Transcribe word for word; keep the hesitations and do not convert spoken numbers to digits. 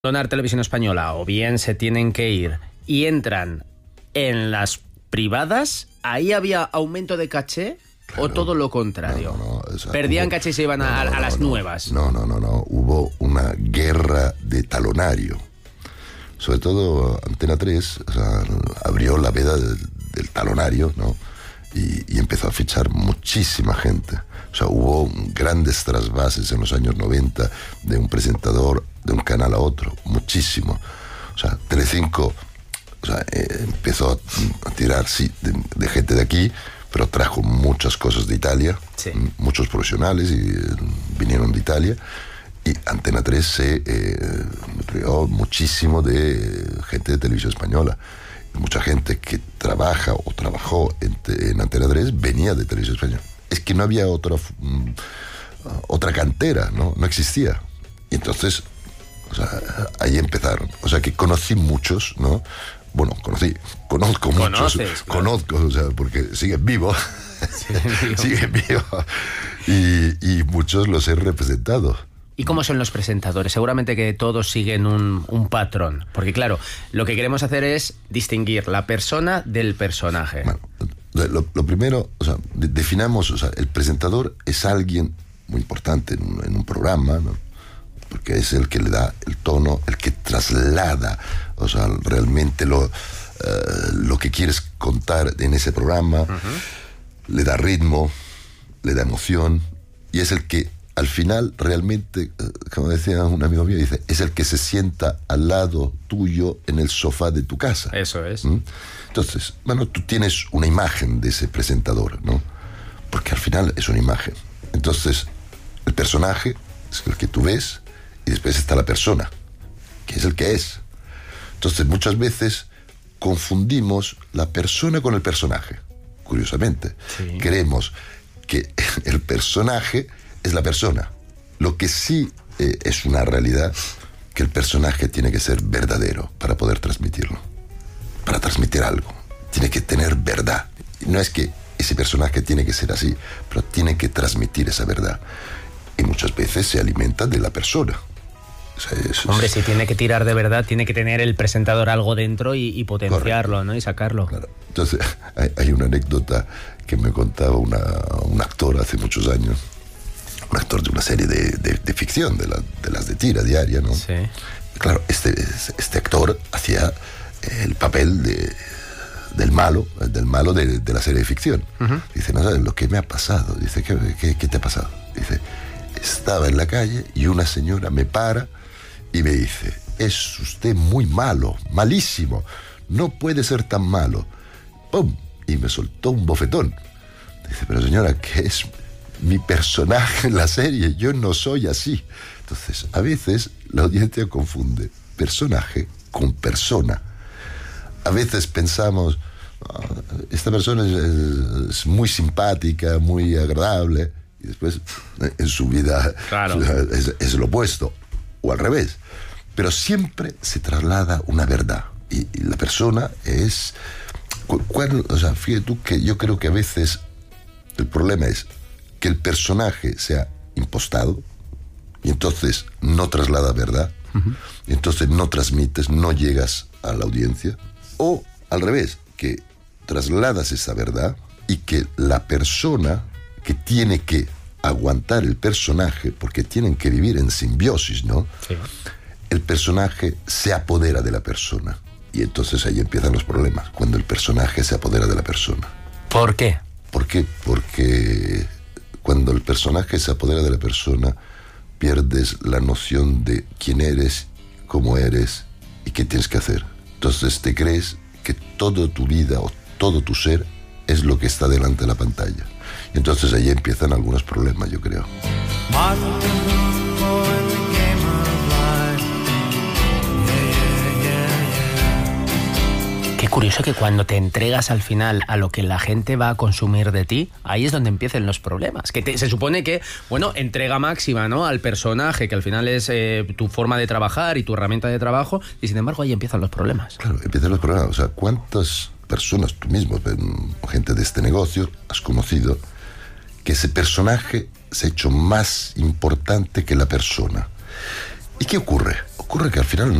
Donar Televisión Española o bien se tienen que ir y entran en las privadas, ¿ahí había aumento de caché? Claro. ¿O todo lo contrario? No, no, no, o sea, ¿Perdían hubo, caché y se iban a, no, no, a las no, nuevas? No, no, no, no. Hubo una guerra de talonario. Sobre todo Antena tres, o sea, abrió la veda del, del talonario, ¿no? Y, y empezó a fichar muchísima gente. O sea, hubo grandes trasvases en los años noventa de un presentador de un canal a otro, muchísimo. O sea, Telecinco, o sea, eh, empezó a, a tirar, sí, de, de gente de aquí, pero trajo muchas cosas de Italia, sí. muchos profesionales y eh, vinieron de Italia. Y Antena tres se eh, creó muchísimo de gente de Televisión Española. Mucha gente que trabaja o trabajó en, en Antena tres venía de Televisión Española. Es que no había otra, um, otra cantera, ¿no? No existía. Y entonces, o sea, ahí empezaron. O sea, que conocí muchos, ¿no? Bueno, conocí, conozco muchos. Claro. Conozco, o sea, porque siguen vivos. Sí, siguen vivos. Y, y muchos los he representado. ¿Y cómo son los presentadores? Seguramente que todos siguen un, un patrón. Porque claro, lo que queremos hacer es distinguir la persona del personaje. Bueno, lo, lo primero, o sea, de, definamos, o sea, el presentador es alguien muy importante en un, en un programa, ¿no? Porque es el que le da el tono, el que traslada, o sea, realmente lo, uh, lo que quieres contar en ese programa, uh-huh. Le da ritmo, le da emoción, y es el que al final realmente, como decía un amigo mío, dice, es el que se sienta al lado tuyo en el sofá de tu casa. Eso es. ¿Mm? Entonces, bueno, tú tienes una imagen de ese presentador, ¿no? Porque al final es una imagen. Entonces, el personaje es el que tú ves y después está la persona, que es el que es. Entonces, muchas veces confundimos la persona con el personaje. Curiosamente, sí. Creemos que el personaje es la persona. Lo que sí eh, es una realidad, que el personaje tiene que ser verdadero para poder transmitirlo. Para transmitir algo. Tiene que tener verdad. No es que ese personaje tiene que ser así, pero tiene que transmitir esa verdad. Y muchas veces se alimenta de la persona. O sea, eso Hombre, es... si tiene que tirar de verdad, tiene que tener el presentador algo dentro y, y potenciarlo, correcto, ¿no? Y sacarlo. Claro. Entonces, hay, hay una anécdota que me contaba una, un actor hace muchos años. Un actor de una serie de, de, de ficción, de, la, de las de tira diaria, ¿no? Sí. Claro, este, este actor hacía el papel de, del malo, del malo de, de la serie de ficción. Uh-huh. Dice, no sabes lo que me ha pasado. Dice, ¿qué, qué, qué te ha pasado? Dice, estaba en la calle y una señora me para y me dice, es usted muy malo, malísimo, no puede ser tan malo. ¡Pum! Y me soltó un bofetón. Dice, pero señora, ¿qué es mi personaje en la serie? Yo no soy así. Entonces, a veces la audiencia confunde personaje con persona. A veces pensamos, oh, esta persona es, es muy simpática, muy agradable, y después en su vida, claro, es, es lo opuesto, o al revés. Pero siempre se traslada una verdad, y, y la persona es... ¿cuál, o sea, fíjate tú que yo creo que a veces el problema es que el personaje sea impostado y entonces no traslada verdad, uh-huh. Y entonces no transmites, no llegas a la audiencia, o al revés, que trasladas esa verdad y que la persona que tiene que aguantar el personaje, porque tienen que vivir en simbiosis, ¿no? Sí. El personaje se apodera de la persona y entonces ahí empiezan los problemas, cuando el personaje se apodera de la persona. ¿Por qué? ¿Por qué? Porque cuando el personaje se apodera de la persona, pierdes la noción de quién eres, cómo eres y qué tienes que hacer. Entonces te crees que toda tu vida o todo tu ser es lo que está delante de la pantalla. Y entonces ahí empiezan algunos problemas, yo creo. Qué curioso que cuando te entregas al final a lo que la gente va a consumir de ti, ahí es donde empiezan los problemas. Que te, se supone que, bueno, entrega máxima, ¿no?, al personaje, que al final es eh, tu forma de trabajar y tu herramienta de trabajo, y sin embargo ahí empiezan los problemas. Claro, empiezan los problemas. O sea, ¿cuántas personas, tú mismo, gente de este negocio, has conocido que ese personaje se ha hecho más importante que la persona? ¿Y qué ocurre? ocurre que al final